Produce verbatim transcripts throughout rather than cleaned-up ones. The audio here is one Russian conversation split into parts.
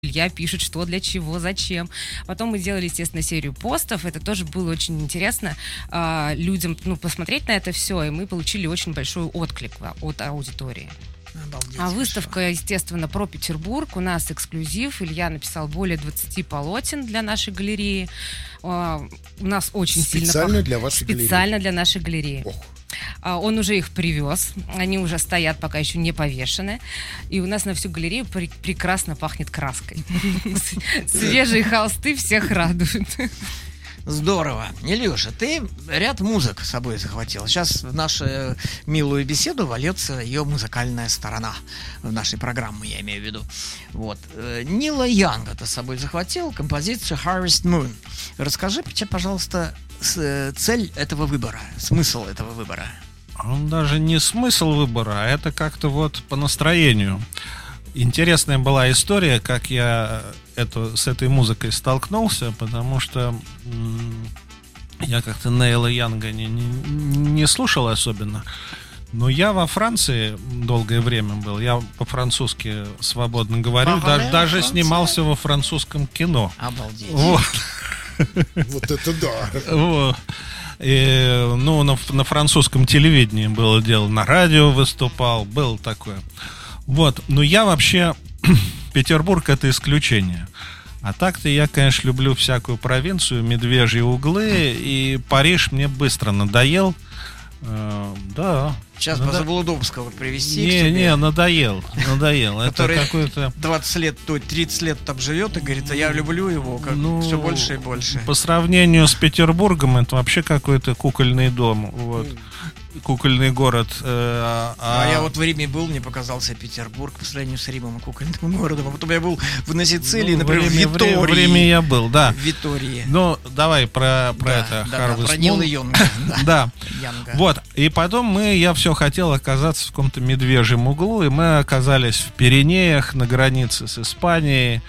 Илья пишет, что, для чего, зачем. Потом мы делали, естественно, серию постов. Это тоже было очень интересно э, людям, ну, посмотреть на это все, и мы получили очень большой отклик от аудитории. Обалдеть, а выставка, хорошо. естественно, про Петербург. У нас эксклюзив. Илья написал более двадцати полотен для нашей галереи. Uh, у нас очень Специально сильно... Специально для вашей галереи? Специально для нашей галереи. Ох. Uh, он уже их привез. Они уже стоят, пока еще не повешены. И у нас на всю галерею пр- прекрасно пахнет краской. Свежие холсты всех радуют. Здорово. Илюша, ты ряд музык с собой захватил. Сейчас в нашу милую беседу вольется ее музыкальная сторона. В нашей программе, я имею в виду. Вот. Нила Янга ты с собой захватил, композицию Harvest Moon. Расскажи, пожалуйста, цель этого выбора, смысл этого выбора. Он даже не смысл выбора, а это как-то вот по настроению. Интересная была история, как я эту, с этой музыкой столкнулся, потому что м- я как-то Нейла Янга не, не, не слушал особенно. Но я во Франции долгое время был, я по-французски свободно говорю, ага, даже, даже Франция. Снимался во французском кино. Обалдеть. Вот. Вот это да. Вот. И, ну, на, на французском телевидении было дело, на радио выступал, было такое. Вот, но я вообще, Петербург это исключение. А так-то я, конечно, люблю всякую провинцию, медвежьи углы, и Париж мне быстро надоел. Э, да. Сейчас Надо... бы Забулудовского привезти. Не, не, надоел, надоел. Это который какой-то... двадцать лет, то тридцать лет там живет и говорит, а я люблю его как Ну, все больше и больше. По сравнению с Петербургом, это вообще какой-то кукольный дом. Вот. Кукольный город. э, а, А я вот в Риме был, мне показался Петербург по сравнению с Римом кукольным городом. А потом я был в, на Сицилии, ну, например, в время, Витории. время, время я был, да. В Витории. Ну, давай про, про Да, это. да, да, Harvest про Moon. Нила Янга. Да. Янга. Вот. И потом мы, я все хотел оказаться в каком-то медвежьем углу, и мы оказались в Пиренеях, на границе с Испанией.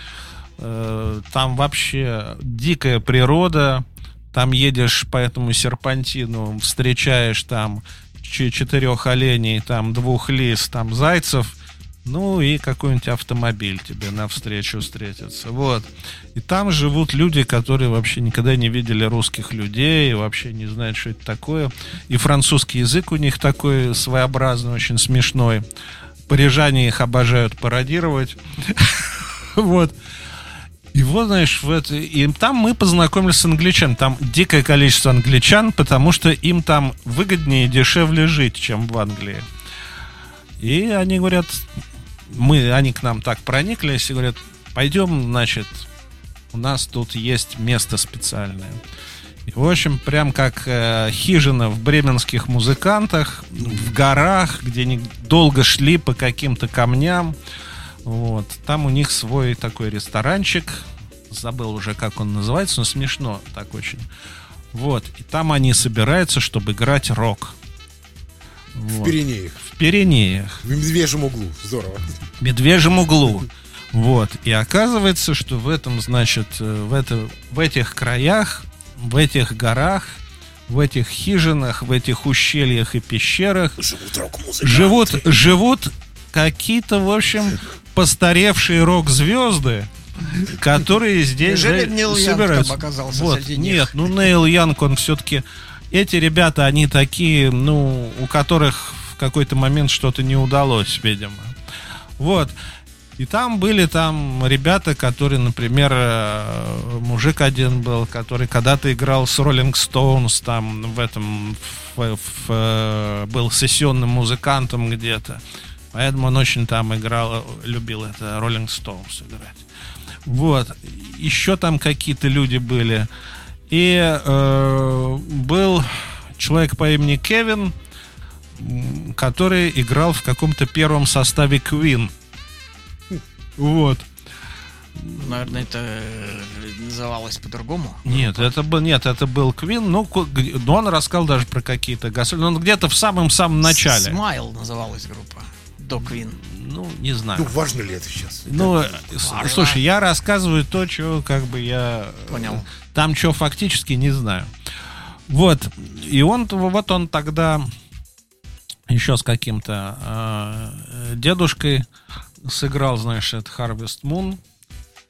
Э, Там вообще дикая природа. Там едешь по этому серпантину, встречаешь там ч- четырех оленей, там двух лис, там зайцев, ну и какой-нибудь автомобиль тебе навстречу встретится. Вот. И там живут люди, которые вообще никогда не видели русских людей, вообще не знают, что это такое. И французский язык у них такой своеобразный, очень смешной. Парижане их обожают пародировать. Вот. И вот, знаешь, в это... и там мы познакомились с англичанами. Там дикое количество англичан, потому что им там выгоднее и дешевле жить, чем в Англии. И они говорят, мы, они к нам так прониклись и говорят, пойдем, значит, у нас тут есть место специальное. И, в общем, прям как э, хижина в бременских музыкантах, в горах, где они долго шли по каким-то камням. Вот. Там у них свой такой ресторанчик. Забыл уже, как он называется, но смешно так очень. Вот. И там они собираются, чтобы играть рок. В Вот. Пиренеях. В Пиренеях. В медвежьем углу. Здорово. В медвежьем углу. Вот. И оказывается, что в этом, значит, в, это, в этих краях, в этих горах, в этих хижинах, в этих ущельях и пещерах Живут рок-музыканты. живут, живут какие-то, в общем, постаревшие рок-звезды, которые здесь Неужели же Нил Янг собираются. там оказался Вот. среди них? Нет, ну Нейл Янг, он все-таки... Эти ребята, они такие, ну, у которых в какой-то момент что-то не удалось, видимо. Вот. И там были там ребята, которые, например, э, мужик один был, который когда-то играл с Rolling Stones, там в этом в, в, в, был сессионным музыкантом где-то. Поэтому он очень там играл, любил это Rolling Stones играть. Вот. Еще там какие-то люди были. И э, был человек по имени Кевин, который играл в каком-то первом составе Queen. Вот. Наверное, это называлось по-другому. Нет, это был, нет, это был Queen. Ну, но он рассказал даже про какие-то гастроли. Он где-то в самом-самом начале. Смайл называлась группа. До Queen. Ну, не знаю. Ну, важно ли это сейчас? Ну, Важно. слушай, я рассказываю то, что как бы я... Понял. Там что фактически не знаю. Вот. И он, вот он тогда еще с каким-то э, дедушкой сыграл, знаешь, это Harvest Moon.